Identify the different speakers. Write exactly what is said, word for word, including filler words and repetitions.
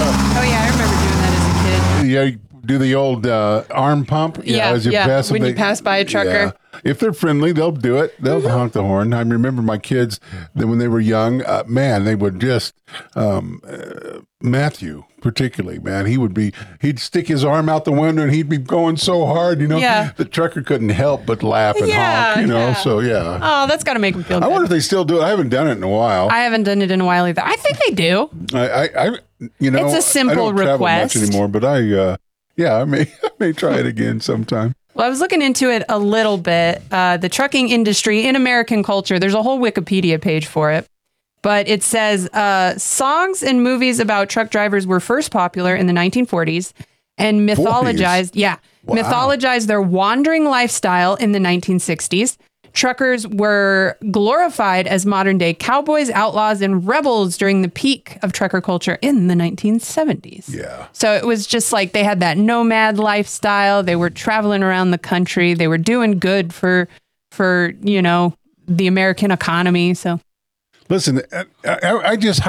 Speaker 1: Oh, yeah, I remember doing that as a kid.
Speaker 2: Yeah, you do the old uh, arm pump.
Speaker 1: Yeah,
Speaker 2: as you
Speaker 1: yeah,
Speaker 2: pass them,
Speaker 1: when you
Speaker 2: they-
Speaker 1: pass by a trucker.
Speaker 2: yeah. If they're friendly, they'll do it. They'll
Speaker 1: Mm-hmm.
Speaker 2: honk the horn. I remember my kids that when they were young, uh, man, they would just um, uh, Matthew, particularly, man, he would be he'd stick his arm out the window and he'd be going so hard, you know.
Speaker 1: Yeah.
Speaker 2: The trucker couldn't help but laugh and
Speaker 1: Yeah,
Speaker 2: honk, you know.
Speaker 1: yeah.
Speaker 2: So yeah.
Speaker 1: Oh, that's got to make them feel
Speaker 2: I
Speaker 1: good.
Speaker 2: wonder if they still do it. I haven't done it in a while.
Speaker 1: I haven't done it in a while either. I think they do.
Speaker 2: I, I, I you know,
Speaker 1: It's a simple
Speaker 2: I don't travel
Speaker 1: request.
Speaker 2: much anymore, but I, uh, yeah, I may, I may try it again sometime.
Speaker 1: Well, I was looking into it a little bit. Uh, the trucking industry in American culture, there's a whole Wikipedia page for it. But it says uh, songs and movies about truck drivers were first popular in the nineteen forties and mythologized, yeah,
Speaker 2: Wow.
Speaker 1: mythologized their wandering lifestyle in the nineteen sixties. Truckers were glorified as modern day cowboys, outlaws, and rebels during the peak of trucker culture in the nineteen seventies.
Speaker 2: Yeah.
Speaker 1: So it was just like they had that nomad lifestyle. They were traveling around the country. They were doing good for, for you know, the American economy. So
Speaker 2: Listen, I, I, I just